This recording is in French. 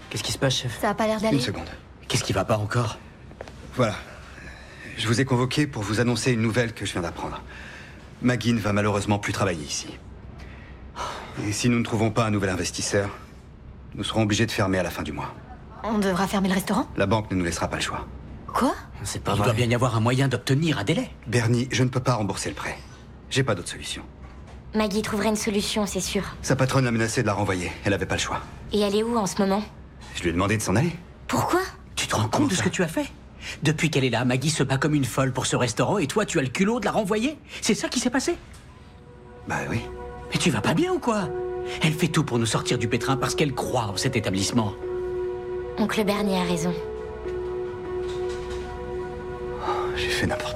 Qu'est-ce qui se passe, chef? Ça a pas l'air d'aller. Une seconde. Qu'est-ce qui va pas encore? Voilà. Je vous ai convoqué pour vous annoncer une nouvelle que je viens d'apprendre. Maggie ne va malheureusement plus travailler ici. Et si nous ne trouvons pas un nouvel investisseur, nous serons obligés de fermer à la fin du mois. On devra fermer le restaurant? La banque ne nous laissera pas le choix. Quoi? C'est pas Il vrai. doit bien y avoir un moyen d'obtenir un délai. Bernie, je ne peux pas rembourser le prêt. J'ai pas d'autre solution. Maggie trouverait une solution, c'est sûr. Sa patronne l'a menacée de la renvoyer. Elle avait pas le choix. Et elle est où en ce moment? Je lui ai demandé de s'en aller. Pourquoi? Tu te rends compte de ce que tu as fait? Depuis qu'elle est là, Maggie se bat comme une folle pour ce restaurant et toi, tu as le culot de la renvoyer? C'est ça qui s'est passé? Bah oui. Mais tu vas pas bien ou quoi? Elle fait tout pour nous sortir du pétrin parce qu'elle croit en cet établissement. Oncle Bernie a raison. J'ai fait n'importe